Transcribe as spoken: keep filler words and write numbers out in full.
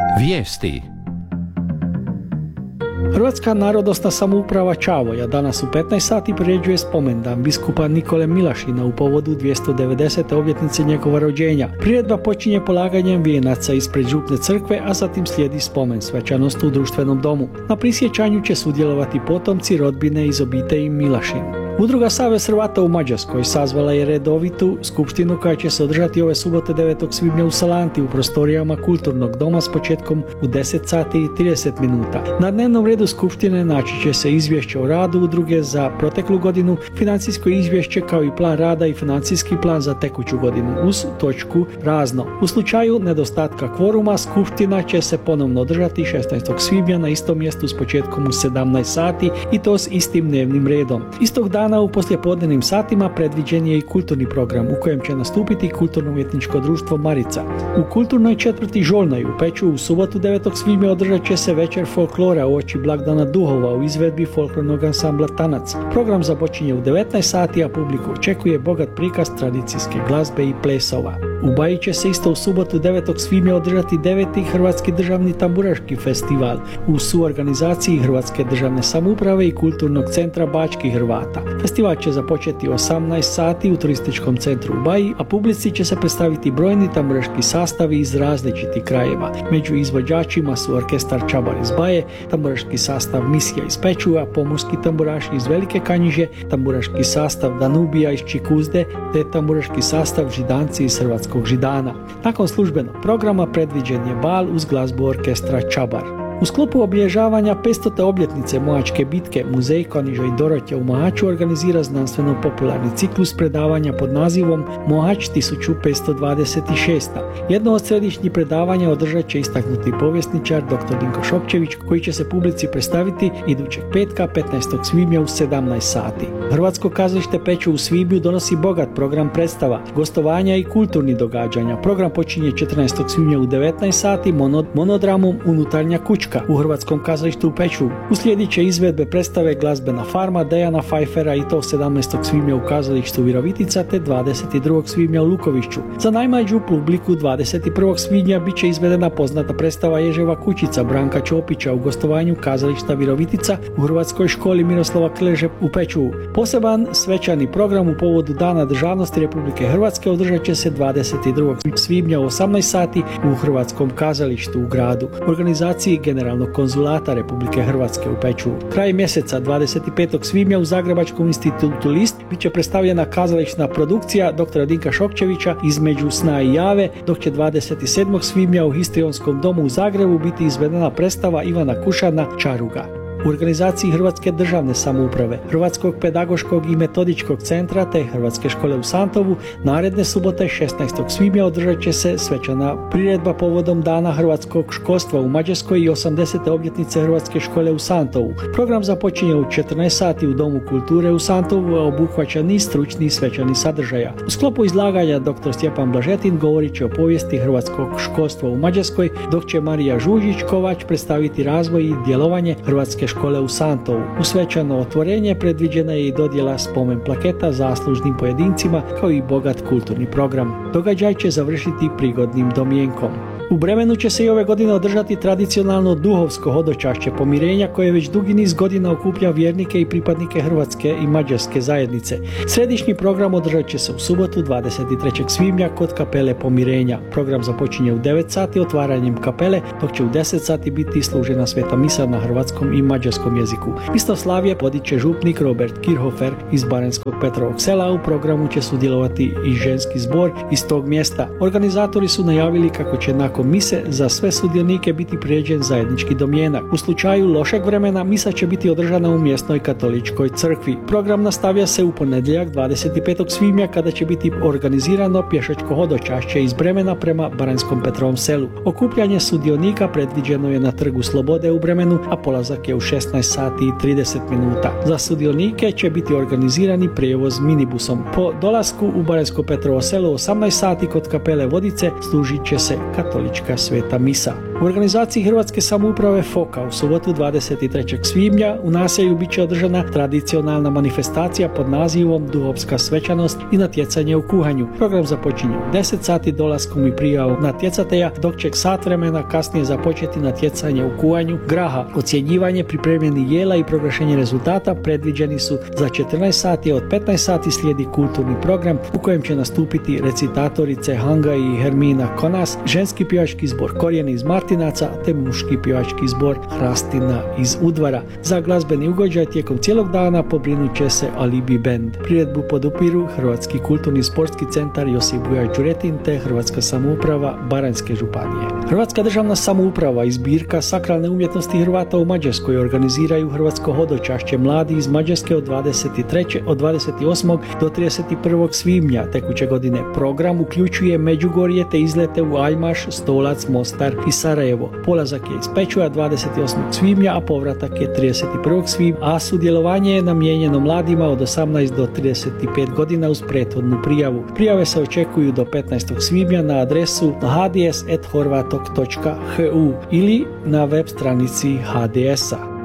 Vijesti. Hrvatska narodosna samouprava Čavoja danas u petnaest sati priređuje spomendan biskupa Nikole Milašina u povodu dvjesto devedesete obljetnice njegova rođenja. Priredba počinje polaganjem vijenaca ispred župne crkve, a zatim slijedi spomen svečanost u društvenom domu. Na prisjećanju će sudjelovati potomci rodbine iz obitelji Milašin. Udruga Savez Hrvata u Mađarskoj sazvala je redovitu skupštinu koja će se održati ove subote devetog svibnja u Salanti u prostorijama kulturnog doma s početkom u deset sati i trideset minuta. Na dnevnom redu skupštine naći će se izvješće o radu udruge za proteklu godinu, financijsko izvješće kao i plan rada i financijski plan za tekuću godinu uz točku razno. U slučaju nedostatka kvoruma skupština će se ponovno održati šesnaestog svibnja na istom mjestu s početkom u sedamnaest sati i to s istim dnevnim redom. Istog dana u poslijepodnevnim satima predviđen je i kulturni program u kojem će nastupiti kulturno-umjetničko društvo Marica. U kulturnoj četvrti Žolnaj u Peču u subotu devetog svibnja održat će se večer folklora uoči blagdana duhova u izvedbi folklornog ansambla Tanac. Program započinje u devetnaest sati, a publiku očekuje bogat prikaz tradicijske glazbe i plesova. U Baji će se isto u subotu devetog svibnja održati deveti Hrvatski državni tamburaški festival u suorganizaciji Hrvatske državne samouprave i Kulturnog centra Bačkih Hrvata. Festival će započeti u osamnaest sati u turističkom centru u Baji, a publici će se predstaviti brojni tamburaški sastavi iz različitih krajeva. Među izvođačima su orkestar Čabar iz Baje, tamburaški sastav Misija iz Pečuva, pomorski tamburaši iz Velike Kanjiže, tamburaški sastav Danubija iz Čikuzde te tamburaški sastav Židanci iz Hrvatskog Židana. Nakon službenog programa predviđen je bal uz glazbu orkestra Čabar. U sklopu obilježavanja petstote obljetnice Mohačke bitke Muzej Kaniža i Dorotja u Mohaču organizira znanstveno-popularni ciklus predavanja pod nazivom Mohač tisuću petsto dvadeset šest. Jedno od središnjih predavanja održat će istaknuti povjesničar dr. Dinko Šokčević, koji će se publici predstaviti idućeg petka petnaestog svibnja u sedamnaest sati. Hrvatsko kazalište Peču u svibnju donosi bogat program predstava, gostovanja i kulturnih događanja. Program počinje četrnaestog svibnja u devetnaest sati monodramom Unutarnja kućka u Hrvatskom kazalištu u Peču. Uslijedit će izvedbe predstave Glazbena farma Dejana Pfeiffera i to sedamnaestog svibnja u kazalištu Virovitica te dvadeset drugog svibnja u Lukovišću. Za najmlađu publiku dvadeset prvog svibnja bit će izvedena poznata predstava Ježeva kućica Branka Ćopića u gostovanju kazališta Virovitica u Hrvatskoj školi Miroslava Kleže u Peču. Poseban svečani program u povodu Dana državnosti Republike Hrvatske održat će se dvadeset drugog svibnja u osamnaest sati u Hrvatskom kazalištu u gradu. U organizaciji Generalnog konzulata Republike Hrvatske u Peču. Kraj mjeseca dvadeset petog svibnja u Zagrebačkom institutu List bit će predstavljena kazališna produkcija dr. Dinka Šokčevića Između sna i jave, dok će dvadeset sedmog svibnja u Histrionskom domu u Zagrebu biti izvedena predstava Ivana Kušana Čaruga. U organizaciji Hrvatske državne samouprave, Hrvatskog pedagoškog i metodičkog centra te Hrvatske škole u Santovu naredne subote šesnaestog svibnja održat će se svečana priredba povodom Dana hrvatskog školstva u Mađarskoj i osamdesete obljetnice Hrvatske škole u Santovu. Program započinje u četrnaest sati u Domu kulture u Santovu, a obuhvaća niz stručnih i svečanih sadržaja. U sklopu izlaganja dr. Stjepan Blažetin govorit će o povijesti hrvatskog školstva u Mađarskoj, dok će Marija Žužić-Kovač predstaviti razvoj i djelovanje Hrvatske škole u Santovu. U svečano otvorenje predviđena je i dodjela spomen plaketa zaslužnim pojedincima kao i bogat kulturni program. Događaj će završiti prigodnim domjenkom. U Bremenu će se i ove godine održati tradicionalno duhovsko hodočašće pomirenja koje već dugi niz godina okuplja vjernike i pripadnike hrvatske i mađarske zajednice. Središnji program održat će se u subotu dvadeset trećeg svibnja kod kapele pomirenja. Program započinje u devet sati otvaranjem kapele, dok će u deset sati biti služena sveta misa na hrvatskom i mađarskom jeziku. Misnoslavlje podiće župnik Robert Kirchhofer iz Baranjskog Petrovog sela. U programu će sudjelovati i ženski zbor iz tog mjesta. Organizatori su najavili kako će nakon mise za sve sudionike biti priređen zajednički domjenak. U slučaju lošeg vremena misa će biti održana u mjesnoj katoličkoj crkvi. Program nastavlja se u ponedjeljak dvadeset petog svibnja kada će biti organizirano pješačko hodočašće iz Bremena prema Baranjskom Petrovom selu. Okupljanje sudionika predviđeno je na Trgu Slobode u Bremenu, a polazak je u šesnaest sati i trideset minuta. Za sudionike će biti organizirani prijevoz minibusom. Po dolasku u Baranjsko Petrovo selo u osamnaest sati kod kapele Vodice služit će se katolička sveta misa. U organizaciji Hrvatske samouprave Foka u subotu dvadeset trećeg svibnja u naselju bit će održana tradicionalna manifestacija pod nazivom Duhovska svečanost i natjecanje u kuhanju. Program započinje u deset sati dolaskom i prijavom natjecatelja, dok će sat vremena kasnije započeti natjecanje u kuhanju graha. Ocjenjivanje pripremljenih jela i proglašenje rezultata predviđeni su za četrnaest sati, od petnaest sati slijedi kulturni program u kojem će nastupiti recitatorice Hanga i Hermina Konas, ženski pjevački zbor Korijeni iz Martinaca te muški pjevački zbor Hrastina iz Udvara. Za glazbeni ugođaj tijekom cijelog dana pobrinut će se Alibi Band. Priredbu podupiru Hrvatski kulturni sportski centar Josip Bujaj Đuretin te Hrvatska samouprava Baranjske županije. Hrvatska državna samouprava i zbirka sakralne umjetnosti Hrvata u Mađarskoj organiziraju Hrvatsko hodočašće mladi iz Mađarske od dvadeset trećeg od dvadeset osmog do trideset prvog svibnja tekuće godine. Program uključuje Međugorje te izlete u Ajmaš, Stolac, Mostar i Sarajevo. Polazak je iz Pečuja dvadeset osmog svibnja, a povratak je trideset prvog svibnja, a sudjelovanje je namijenjeno mladima od osamnaest do trideset pet godina uz prethodnu prijavu. Prijave se očekuju do petnaestog svibnja na adresu h d s at horvatok točka h u ili na web stranici H D S-a.